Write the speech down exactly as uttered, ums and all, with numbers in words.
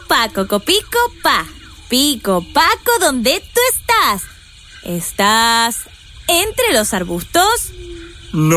pa, cocopico, pa. Pico, paco, ¿dónde tú estás? ¿Estás entre los arbustos?